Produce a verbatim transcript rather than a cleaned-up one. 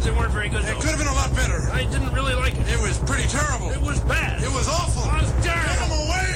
they weren't very good. It could have been a lot better. I didn't really like it. It was